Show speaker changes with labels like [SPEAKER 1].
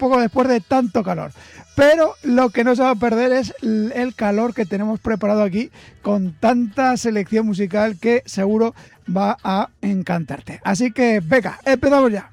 [SPEAKER 1] poco después de tanto calor. Pero lo que no se va a perder es el calor que tenemos preparado aquí con tanta selección musical que seguro va a encantarte. Así que venga, empezamos ya.